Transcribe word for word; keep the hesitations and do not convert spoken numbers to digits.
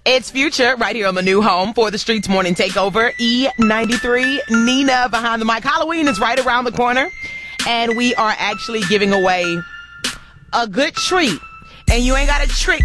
It's Future right here on the new home for the Streets Morning Takeover, E ninety-three. Nina behind the mic. Halloween is right around the corner, and we are actually giving away a good treat. And you ain't got to trick